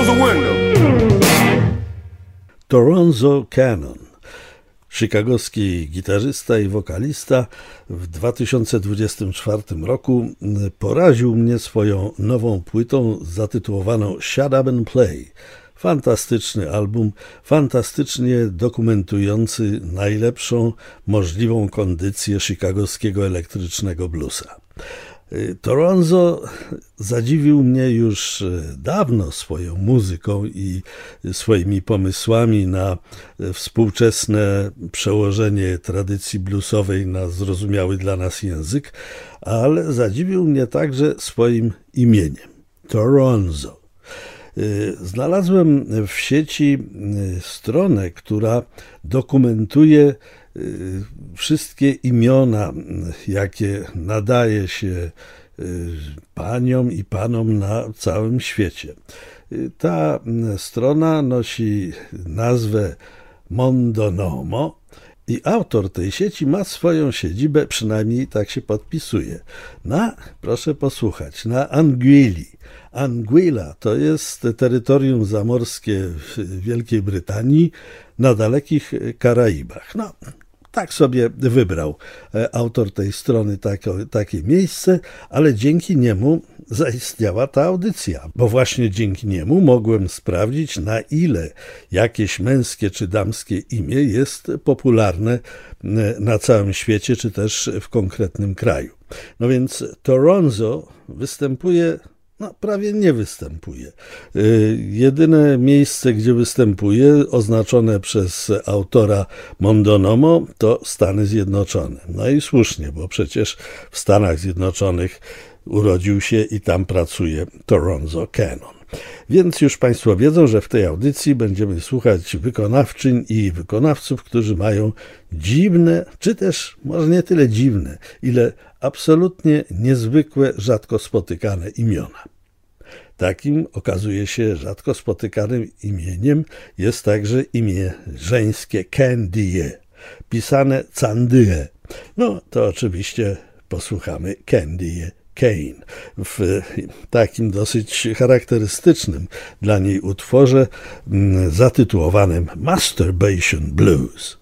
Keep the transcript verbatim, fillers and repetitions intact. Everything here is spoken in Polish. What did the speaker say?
the window. Toronzo Cannon, chicagowski gitarzysta i wokalista, w dwa tysiące dwudziestym czwartym roku poraził mnie swoją nową płytą zatytułowaną Shut Up and Play. Fantastyczny album, fantastycznie dokumentujący najlepszą możliwą kondycję chicagowskiego elektrycznego bluesa. Toronzo zadziwił mnie już dawno swoją muzyką i swoimi pomysłami na współczesne przełożenie tradycji bluesowej na zrozumiały dla nas język, ale zadziwił mnie także swoim imieniem – Toronzo. Znalazłem w sieci stronę, która dokumentuje wszystkie imiona, jakie nadaje się paniom i panom na całym świecie. Ta strona nosi nazwę Mondonomo i autor tej sieci ma swoją siedzibę, przynajmniej tak się podpisuje, na, proszę posłuchać, na Anguilli. Anguilla to jest terytorium zamorskie w Wielkiej Brytanii na dalekich Karaibach. No, tak sobie wybrał autor tej strony takie, takie miejsce, ale dzięki niemu zaistniała ta audycja, bo właśnie dzięki niemu mogłem sprawdzić, na ile jakieś męskie czy damskie imię jest popularne na całym świecie, czy też w konkretnym kraju. No więc Toronzo występuje, no prawie nie występuje. Jedyne miejsce, gdzie występuje, oznaczone przez autora Mondonomo, to Stany Zjednoczone. No i słusznie, bo przecież w Stanach Zjednoczonych urodził się i tam pracuje Toronzo Cannon. Więc już Państwo wiedzą, że w tej audycji będziemy słuchać wykonawczyń i wykonawców, którzy mają dziwne, czy też może nie tyle dziwne, ile absolutnie niezwykłe, rzadko spotykane imiona. Takim, okazuje się, rzadko spotykanym imieniem jest także imię żeńskie Candy, pisane Candy. No to oczywiście posłuchamy Candy Kane w takim dosyć charakterystycznym dla niej utworze zatytułowanym Masturbation Blues.